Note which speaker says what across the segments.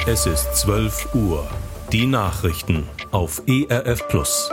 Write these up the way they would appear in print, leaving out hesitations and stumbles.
Speaker 1: Es ist 12 Uhr. Die Nachrichten auf ERF Plus.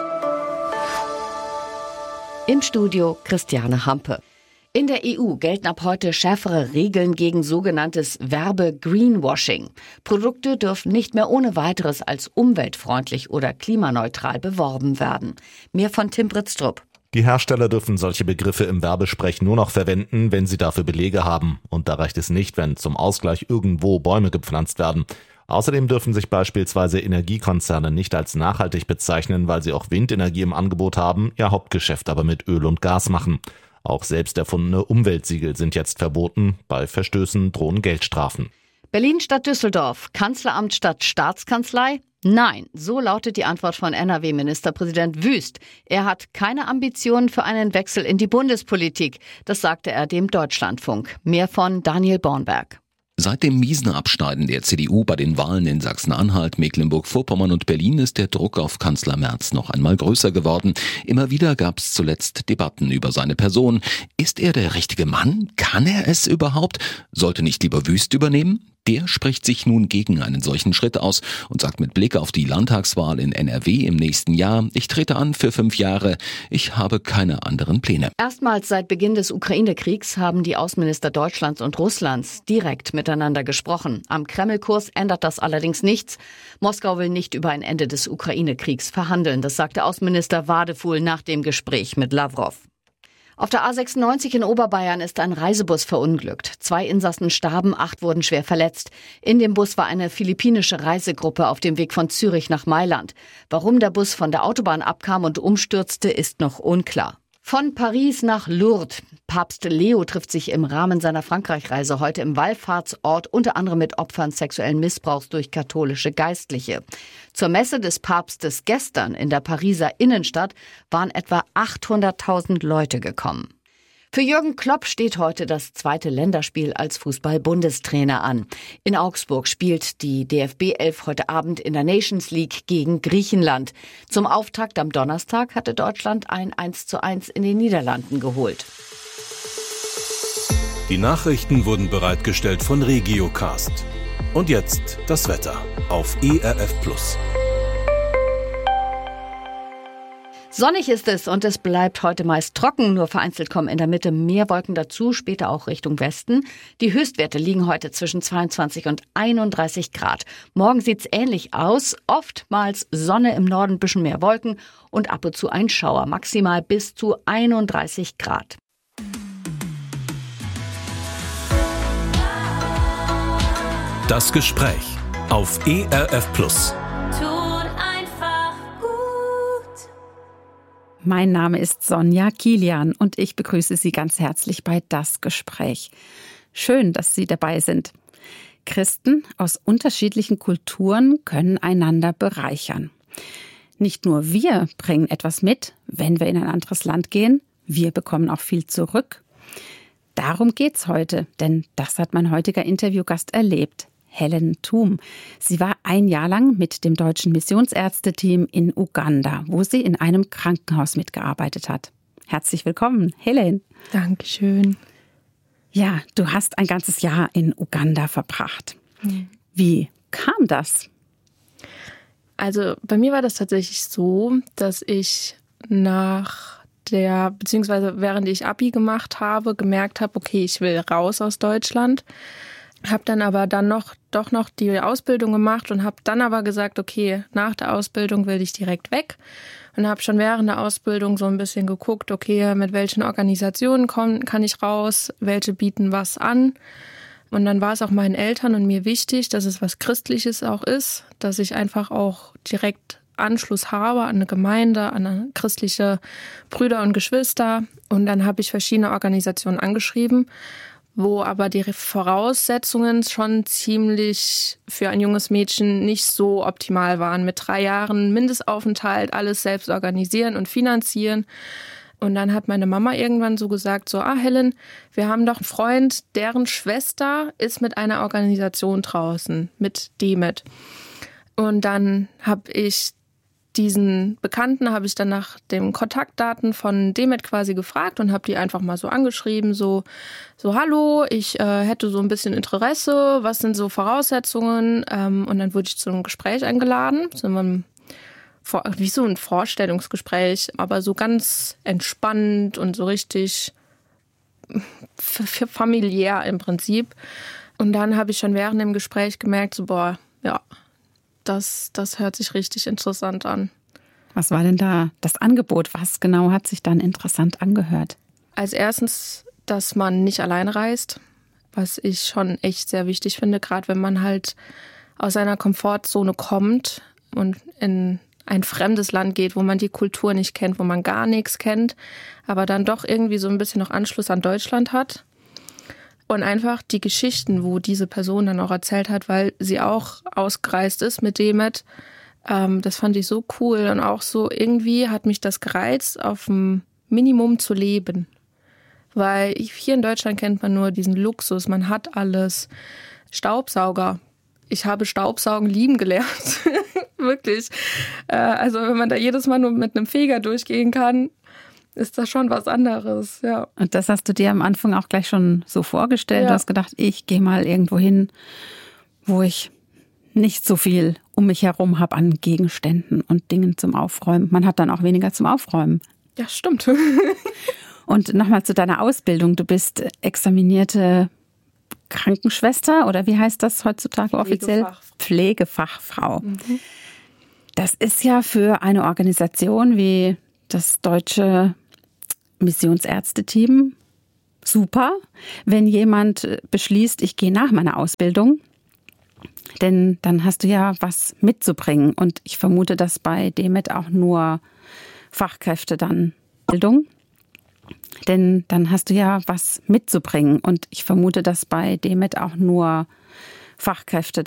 Speaker 2: Im Studio Christiane Hampe. In der EU gelten ab heute schärfere Regeln gegen sogenanntes Werbe-Greenwashing. Produkte dürfen nicht mehr ohne weiteres als umweltfreundlich oder klimaneutral beworben werden. Mehr von Tim Britztrup.
Speaker 3: Die Hersteller dürfen solche Begriffe im Werbesprech nur noch verwenden, wenn sie dafür Belege haben. Und da reicht es nicht, wenn zum Ausgleich irgendwo Bäume gepflanzt werden. Außerdem dürfen sich beispielsweise Energiekonzerne nicht als nachhaltig bezeichnen, weil sie auch Windenergie im Angebot haben, ihr Hauptgeschäft aber mit Öl und Gas machen. Auch selbst erfundene Umweltsiegel sind jetzt verboten. Bei Verstößen drohen Geldstrafen.
Speaker 2: Berlin statt Düsseldorf, Kanzleramt statt Staatskanzlei? Nein, so lautet die Antwort von NRW-Ministerpräsident Wüst. Er hat keine Ambitionen für einen Wechsel in die Bundespolitik. Das sagte er dem Deutschlandfunk. Mehr von Daniel Bornberg.
Speaker 4: Seit dem miesen Abschneiden der CDU bei den Wahlen in Sachsen-Anhalt, Mecklenburg-Vorpommern und Berlin ist der Druck auf Kanzler Merz noch einmal größer geworden. Immer wieder gab es zuletzt Debatten über seine Person. Ist er der richtige Mann? Kann er es überhaupt? Sollte nicht lieber Wüst übernehmen? Der spricht sich nun gegen einen solchen Schritt aus und sagt mit Blick auf die Landtagswahl in NRW im nächsten Jahr: Ich trete an für 5 Jahre. Ich habe keine anderen Pläne.
Speaker 2: Erstmals seit Beginn des Ukraine-Kriegs haben die Außenminister Deutschlands und Russlands direkt miteinander gesprochen. Am Kreml-Kurs ändert das allerdings nichts. Moskau will nicht über ein Ende des Ukraine-Kriegs verhandeln. Das sagte Außenminister Wadefuhl nach dem Gespräch mit Lavrov. Auf der A96 in Oberbayern ist ein Reisebus verunglückt. 2 Insassen starben, 8 wurden schwer verletzt. In dem Bus war eine philippinische Reisegruppe auf dem Weg von Zürich nach Mailand. Warum der Bus von der Autobahn abkam und umstürzte, ist noch unklar. Von Paris nach Lourdes. Papst Leo trifft sich im Rahmen seiner Frankreich-Reise heute im Wallfahrtsort unter anderem mit Opfern sexuellen Missbrauchs durch katholische Geistliche. Zur Messe des Papstes gestern in der Pariser Innenstadt waren etwa 800.000 Leute gekommen. Für Jürgen Klopp steht heute das 2. Länderspiel als Fußball-Bundestrainer an. In Augsburg spielt die DFB-11 heute Abend in der Nations League gegen Griechenland. Zum Auftakt am Donnerstag hatte Deutschland ein 1:1 in den Niederlanden geholt.
Speaker 1: Die Nachrichten wurden bereitgestellt von Regiocast. Und jetzt das Wetter auf ERF Plus.
Speaker 2: Sonnig ist es und es bleibt heute meist trocken. Nur vereinzelt kommen in der Mitte mehr Wolken dazu, später auch Richtung Westen. Die Höchstwerte liegen heute zwischen 22 und 31 Grad. Morgen sieht's ähnlich aus. Oftmals Sonne im Norden, ein bisschen mehr Wolken und ab und zu ein Schauer. Maximal bis zu 31 Grad.
Speaker 1: Das Gespräch auf ERF Plus.
Speaker 5: Mein Name ist Sonja Kilian und ich begrüße Sie ganz herzlich bei Das Gespräch. Schön, dass Sie dabei sind. Christen aus unterschiedlichen Kulturen können einander bereichern. Nicht nur wir bringen etwas mit, wenn wir in ein anderes Land gehen, wir bekommen auch viel zurück. Darum geht's heute, denn das hat mein heutiger Interviewgast erlebt. Helen Thum. Sie war 1 Jahr lang mit dem deutschen Missionsärzteteam in Uganda, wo sie in einem Krankenhaus mitgearbeitet hat. Herzlich willkommen, Helen.
Speaker 6: Dankeschön.
Speaker 5: Ja, du hast ein ganzes Jahr in Uganda verbracht. Wie kam das?
Speaker 6: Also bei mir war das tatsächlich so, dass ich während ich Abi gemacht habe, gemerkt habe, okay, ich will raus aus Deutschland. Habe dann aber doch noch die Ausbildung gemacht und habe dann aber gesagt, okay, nach der Ausbildung will ich direkt weg. Und habe schon während der Ausbildung so ein bisschen geguckt, okay, mit welchen Organisationen kann ich raus, welche bieten was an. Und dann war es auch meinen Eltern und mir wichtig, dass es was Christliches auch ist, dass ich einfach auch direkt Anschluss habe an eine Gemeinde, an eine christliche Brüder und Geschwister. Und dann habe ich verschiedene Organisationen angeschrieben, wo aber die Voraussetzungen schon ziemlich für ein junges Mädchen nicht so optimal waren. Mit 3 Jahren Mindestaufenthalt, alles selbst organisieren und finanzieren. Und dann hat meine Mama irgendwann so gesagt, Helen, wir haben doch einen Freund, deren Schwester ist mit einer Organisation draußen, mit DEMET. Und dann habe ich diesen Bekannten habe ich dann nach den Kontaktdaten von Demet quasi gefragt und habe die einfach mal so angeschrieben, so hallo, ich hätte so ein bisschen Interesse, was sind so Voraussetzungen? Und dann wurde ich zu einem Gespräch eingeladen, wie so ein Vorstellungsgespräch, aber so ganz entspannt und so richtig familiär im Prinzip. Und dann habe ich schon während dem Gespräch gemerkt, so das hört sich richtig interessant an.
Speaker 5: Was war denn da das Angebot? Was genau hat sich dann interessant angehört?
Speaker 6: Als erstens, dass man nicht alleine reist, was ich schon echt sehr wichtig finde, gerade wenn man halt aus seiner Komfortzone kommt und in ein fremdes Land geht, wo man die Kultur nicht kennt, wo man gar nichts kennt, aber dann doch irgendwie so ein bisschen noch Anschluss an Deutschland hat. Und einfach die Geschichten, wo diese Person dann auch erzählt hat, weil sie auch ausgereist ist mit Demet, das fand ich so cool. Und auch so irgendwie hat mich das gereizt, auf dem Minimum zu leben. Weil hier in Deutschland kennt man nur diesen Luxus, man hat alles. Staubsauger. Ich habe Staubsaugen lieben gelernt. Wirklich. Also wenn man da jedes Mal nur mit einem Feger durchgehen kann, ist das schon was anderes, ja.
Speaker 5: Und das hast du dir am Anfang auch gleich schon so vorgestellt? Ja. Du hast gedacht, ich gehe mal irgendwo hin, wo ich nicht so viel um mich herum habe an Gegenständen und Dingen zum Aufräumen. Man hat dann auch weniger zum Aufräumen.
Speaker 6: Ja, stimmt.
Speaker 5: Und nochmal zu deiner Ausbildung. Du bist examinierte Krankenschwester oder wie heißt das heutzutage offiziell? Pflegefachfrau. Mhm. Das ist ja für eine Organisation wie das Deutsche Missionsärzte-Team super, wenn jemand beschließt, ich gehe nach meiner Ausbildung, denn dann hast du ja was mitzubringen. Und ich vermute, dass bei Demet auch nur Fachkräfte dann Bildung. Denn dann hast du ja was mitzubringen. Und ich vermute, dass bei Demet auch nur Fachkräfte